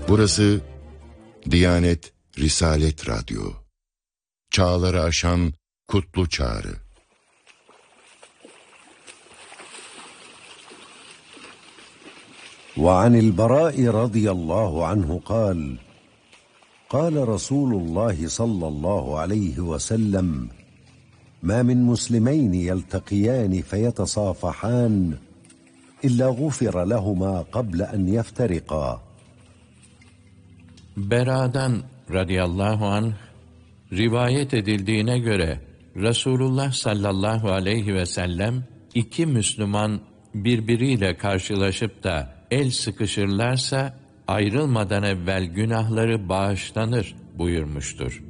Burası Diyanet Risalet Radyo. Çağları aşan kutlu çağrı. وعن البراء رضي الله عنه قال قال رسول الله صلى الله عليه وسلم ما من مسلمين يلتقيان فيتصافحان إلا غفر لهما قبل أن يفترقا. Bera'dan radıyallahu anh rivayet edildiğine göre Resulullah sallallahu aleyhi ve sellem iki Müslüman birbiriyle karşılaşıp da el sıkışırlarsa ayrılmadan evvel günahları bağışlanır buyurmuştur.